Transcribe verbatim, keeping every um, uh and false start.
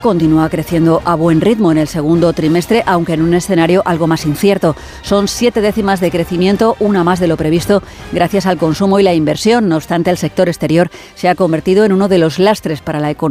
Continúa creciendo a buen ritmo en el segundo trimestre, aunque en un escenario algo más incierto. Son siete décimas de crecimiento, una más de lo previsto, gracias al consumo y la inversión. No obstante, el sector exterior se ha convertido en uno de los lastres para la economía.